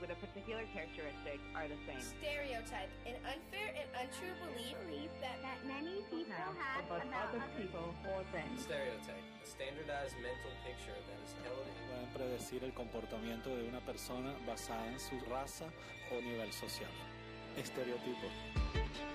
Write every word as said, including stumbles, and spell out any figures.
with a particular characteristic are the same. Stereotype, an unfair and untrue belief, belief that, that many people have, have about, about other people or things. Stereotype, a standardized mental picture that is held in. Pueden predecir el comportamiento de una persona basada en su raza o nivel social. Estereotipo.